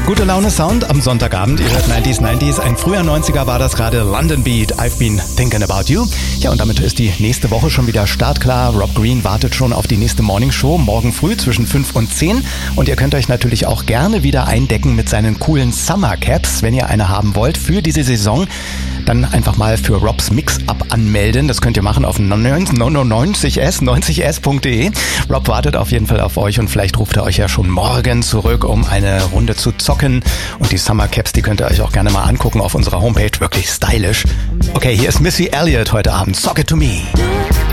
Gute Laune Sound am Sonntagabend. Ihr hört 90s. Ein früher 90er war das gerade. London Beat, I've been thinking about you. Ja, und damit ist die nächste Woche schon wieder startklar. Rob Green wartet schon auf die nächste Morning Show morgen früh zwischen 5 und 10. Und ihr könnt euch natürlich auch gerne wieder eindecken mit seinen coolen Summer Caps, wenn ihr eine haben wollt für diese Saison. Dann einfach mal für Robs Mix-Up anmelden. Das könnt ihr machen auf 90s.de. Rob wartet auf jeden Fall auf euch und vielleicht ruft er euch ja schon morgen zurück, um eine Runde zu zocken. Und die Summer Caps, die könnt ihr euch auch gerne mal angucken auf unserer Homepage. Wirklich stylisch. Okay, hier ist Missy Elliott heute Abend. Sock It To Me.